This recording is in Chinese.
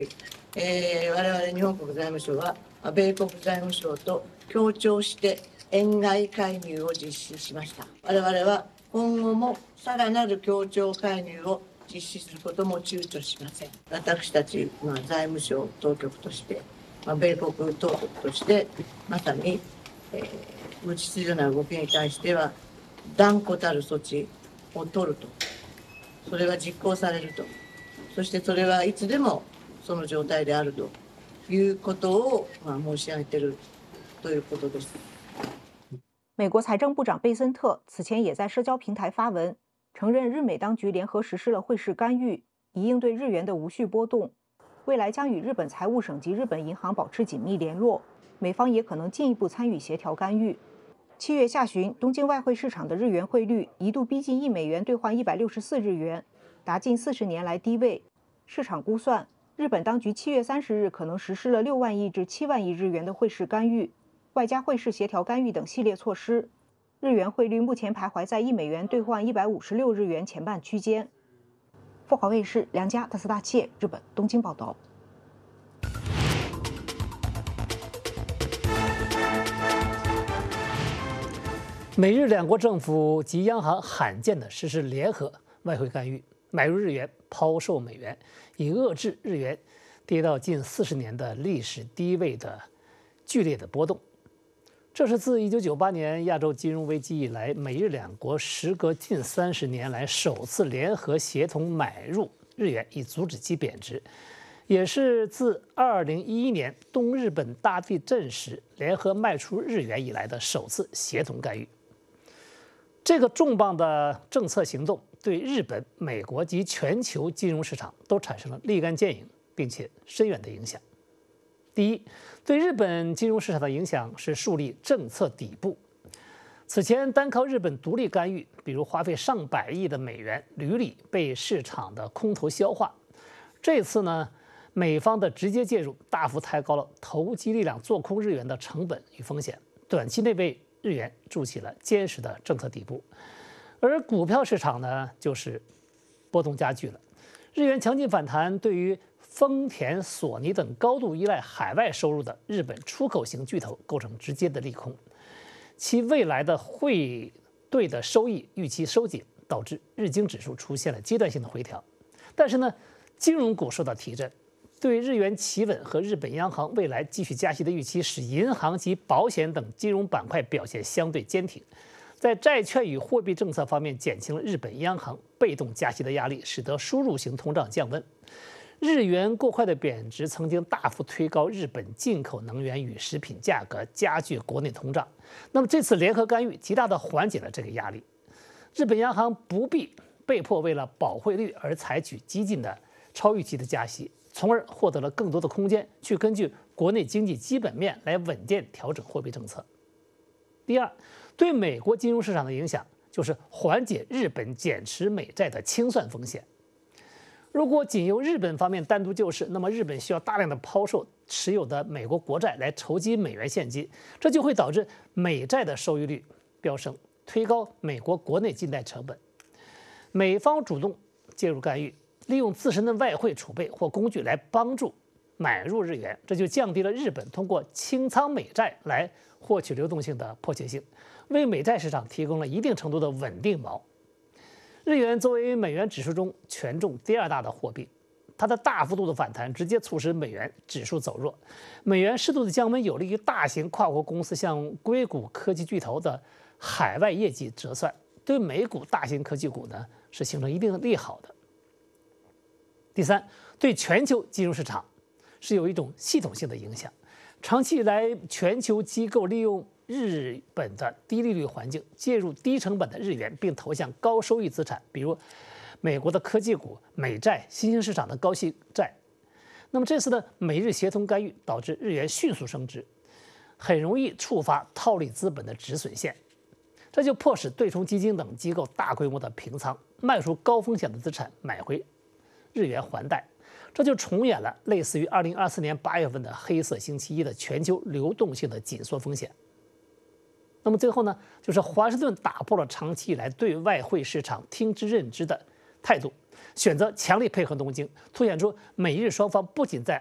我々日本国財務省は米国財務省と協調して円買い介入を実施しました。我々は今後もさらなる協調介入を実施することも躊躇しません。私たち財務省当局として、米国当局としてまさに、無秩序な動きに対しては断固たる措置を取ると、それが実行されると、そしてそれはいつでもその状態であるということを申し上げているということです。 美国财政部长贝森特此前也在社交平台发文，承认日美当局联合实施了汇市干预，以应对日元的无序波动。未来将与日本财务省及日本银行保持紧密联络，美方也可能进一步参与协调干预。7月下旬，东京外汇市场的日元汇率一度逼近$1兑换164日元，达近40年来低位。市场估算，日本当局7月30日可能实施了6万亿至7万亿日元的汇市干预，外加汇市协调干预等系列措施。日元汇率目前徘徊在$1兑换156日元前半区间。凤凰卫视梁家特斯大切日本东京报道。 美日两国政府及央行罕见地实施联合外汇干预，买入日元，抛售美元，以遏制日元跌到近40年的历史低位的剧烈的波动。这是自1998年亚洲金融危机以来，美日两国时隔近30年来首次联合协同买入日元，以阻止其贬值，也是自2011年东日本大地震时联合卖出日元以来的首次协同干预。这个重磅的政策行动对日本、美国及全球金融市场都产生了立竿见影并且深远的影响。第一，对日本金融市场的影响是树立政策底部。此前单靠日本独立干预，比如花费上百亿的美元，屡屡被市场的空头消化。这次呢，美方的直接介入，大幅抬高了投机力量做空日元的成本与风险，短期内为日元筑起了坚实的政策底部。而股票市场呢，就是波动加剧了。日元强劲反弹，对于丰田、索尼等高度依赖海外收入的日本出口型巨头构成直接的利空，其未来的汇兑的收益预期收紧，导致日经指数出现了阶段性的回调。但是呢，金融股受到提振，对日元企稳和日本央行未来继续加息的预期，使银行及保险等金融板块表现相对坚挺。在债券与货币政策方面，减轻了日本央行被动加息的压力，使得输入型通胀降温。日元过快的贬值曾经大幅推高日本进口能源与食品价格，加剧国内通胀。那么这次联合干预极大地缓解了这个压力，日本央行不必被迫为了保汇率而采取激进的超预期的加息，从而获得了更多的空间去根据国内经济基本面来稳健调整货币政策。第二，对美国金融市场的影响就是缓解日本减持美债的清算风险。如果仅由日本方面单独救市，那么日本需要大量的抛售持有的美国国债来筹集美元现金，这就会导致美债的收益率飙升，推高美国国内信贷成本。美方主动介入干预，利用自身的外汇储备或工具来帮助买入日元，这就降低了日本通过清仓美债来获取流动性的迫切性，为美债市场提供了一定程度的稳定锚。日元作为美元指数中权重第二大的货币，它的大幅度的反弹直接促使美元指数走弱，美元适度的降温有利于大型跨国公司像硅谷科技巨头的海外业绩折算，对美股大型科技股呢是形成一定的利好的。第三，对全球金融市场是有一种系统性的影响。长期以来，全球机构利用日本的低利率环境，介入低成本的日元，并投向高收益资产，比如美国的科技股、美债、新兴市场的高息债。那么这次的美日协同干预导致日元迅速升值，很容易触发套利资本的止损线，这就迫使对冲基金等机构大规模的平仓，卖出高风险的资产，买回日元还贷。这就重演了类似于2024年8月份的黑色星期一的全球流动性的紧缩风险。那么最后呢，就是华盛顿打破了长期以来对外汇市场听之任之的态度， 选择强力配合东京，凸显出美日双方不仅在